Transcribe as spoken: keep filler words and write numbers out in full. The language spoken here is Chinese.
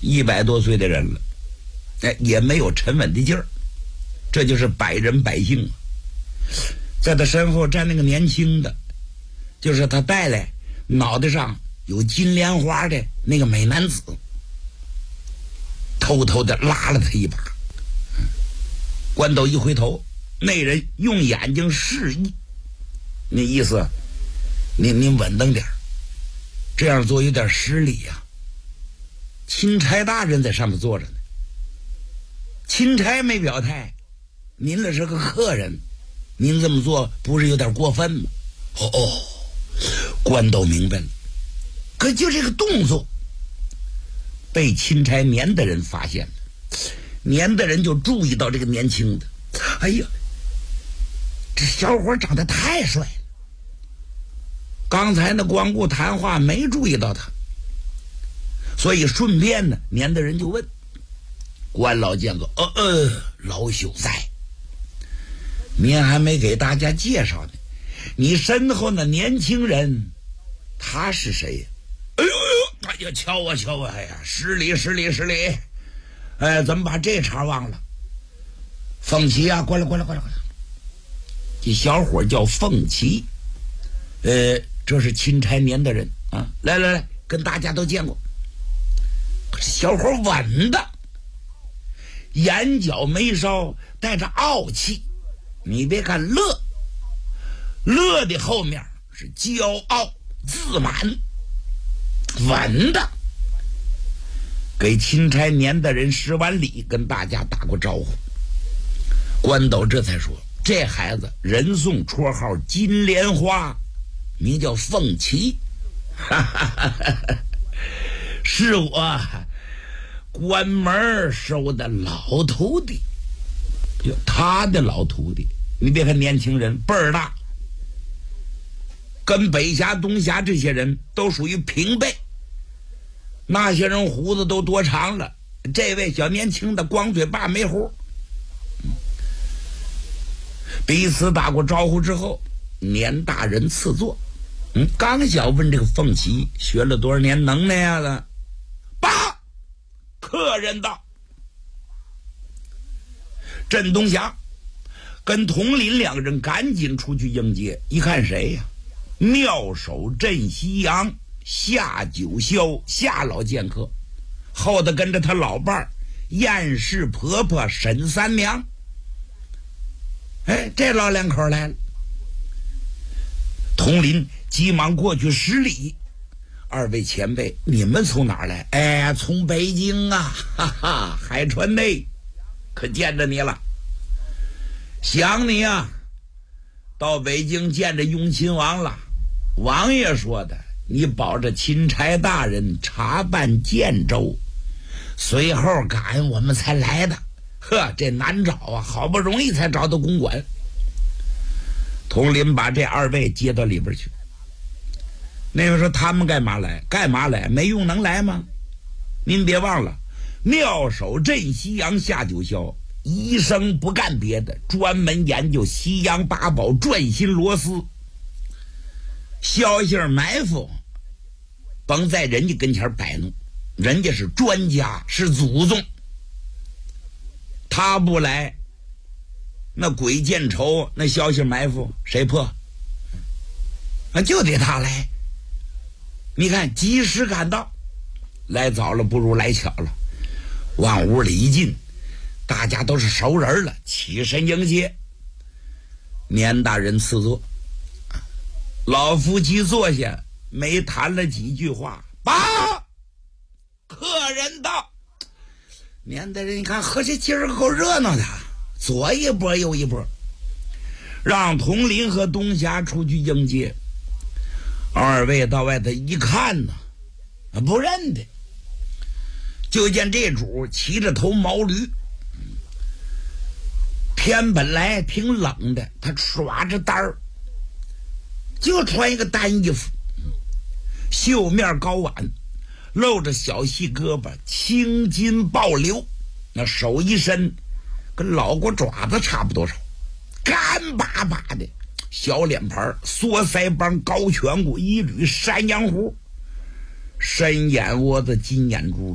一百多岁的人了，哎，也没有沉稳的劲儿，这就是百人百姓。在他身后站那个年轻的，就是他带来脑袋上有金莲花的那个美男子，偷偷的拉了他一把。关斗一回头，那人用眼睛示意，那意思你你稳当点，这样做有点失礼呀、啊。钦差大人在上面坐着呢，钦差没表态，您这是个客人，您这么做不是有点过分吗？哦哦，关斗明白了，可就这个动作被钦差年的人发现了，年的人就注意到这个年轻的，哎呀，这小伙长得太帅了，刚才那光顾谈话没注意到他，所以顺便呢，年的人就问关老见过，呃呃，老朽在，您还没给大家介绍呢，你身后那年轻人他是谁呀？哎呦呦，哎呀，瞧啊瞧啊，哎呀，失礼失礼失礼，哎，怎么把这茬忘了？凤岐啊，过来过来过来过来，这小伙叫凤岐，呃，这是钦差年的人啊，来来来，跟大家都见过。可是小伙稳的，眼角眉梢带着傲气，你别看乐，乐的后面是骄傲自满，稳的。给钦差年的人施完礼，跟大家打过招呼。关斗这才说，这孩子人送绰号金莲花，名叫凤岐，哈哈哈哈，是我关门收的老徒弟。他的老徒弟，你别看年轻人辈儿大，跟北峡东峡这些人都属于平辈，那些人胡子都多长了，这位小年轻的光嘴巴没胡。彼此打过招呼之后，年大人赐座。嗯，刚想问这个凤岐学了多少年能耐呀的，爸，客人到。镇东霞跟佟林两个人赶紧出去迎接，一看谁呀？妙手镇西洋夏九霄夏老剑客，后头跟着他老伴儿燕氏婆婆沈三娘。哎，这老两口来了。佟林急忙过去施礼，二位前辈，你们从哪儿来？哎，从北京啊，哈哈，海川内，可见着你了，想你啊，到北京见着雍亲王了。王爷说的，你保着钦差大人查办建州，随后赶我们才来的。呵，这难找啊，好不容易才找到公馆。佟林把这二位接到里边去。那位说他们干嘛来？干嘛来？没用能来吗？您别忘了，妙手镇西洋夏九霄一生不干别的，专门研究西洋八宝转心螺丝。消息埋伏甭在人家跟前摆弄，人家是专家，是祖宗，他不来，那鬼见愁，那消息埋伏谁破？啊，就得他来。你看及时赶到，来早了不如来巧了。往屋里一进，大家都是熟人了，起身迎接。年大人赐座，老夫妻坐下，没谈了几句话，爸，客人到。年大人一看，呵，这今儿够热闹的，左一波右一波，让佟林和东霞出去迎接。二位到外头一看呢，不认得，就见这主骑着头毛驴，天本来挺冷的，他耍着单儿，就穿一个单衣服，袖面高挽，露着小细胳膊，青筋暴流，那手一伸跟老过爪子差不多少，干巴巴的小脸盘，缩腮帮，高颧骨，一缕山羊胡，深眼窝子，金眼珠，